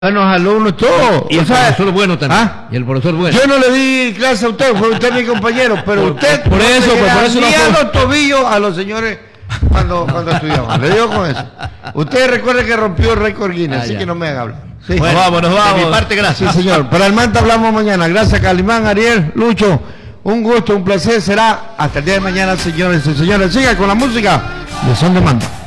Buenos alumnos, todo. Y el profesor bueno también. ¿Ah? Y el profesor bueno. Yo no le di clase a usted, fue usted mi compañero, pero usted por eso ni a los tobillos a los señores cuando estudiamos. Le digo con eso. Usted recuerde que rompió el récord Guinness, así que no me haga hablar. Sí. Bueno, nos vamos. De mi parte, gracias. Sí, señor. Para el Manta hablamos mañana. Gracias, Calimán, Ariel, Lucho. Un gusto, un placer. Será hasta el día de mañana, señores y señores. Siga con la música de Son de Manta.